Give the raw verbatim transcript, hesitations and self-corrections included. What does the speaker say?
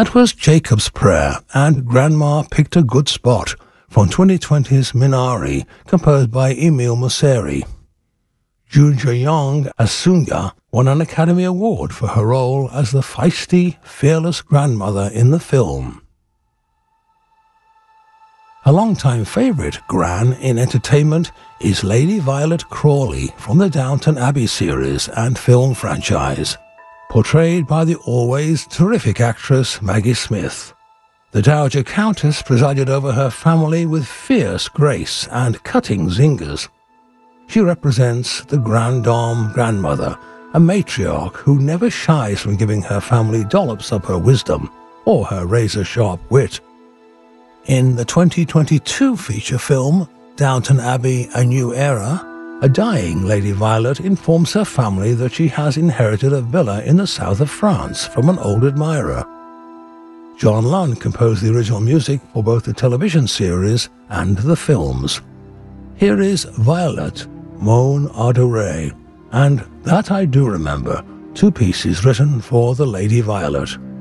That was Jacob's Prayer and Grandma Picked a Good Spot from twenty twenty's Minari, composed by Emile Mosseri. Jun Je-young as Sunya won an Academy Award for her role as the feisty, fearless grandmother in the film. A longtime favourite Gran in entertainment is Lady Violet Crawley from the Downton Abbey series and film franchise, portrayed by the always terrific actress Maggie Smith. The Dowager Countess presided over her family with fierce grace and cutting zingers. She represents the Grande Dame grandmother, a matriarch who never shies from giving her family dollops of her wisdom or her razor-sharp wit. In the twenty twenty-two feature film, Downton Abbey: A New Era, a dying Lady Violet informs her family that she has inherited a villa in the south of France from an old admirer. John Lunn composed the original music for both the television series and the films. Here is Violet, Mon Adorée, and That I Do Remember, two pieces written for the Lady Violet.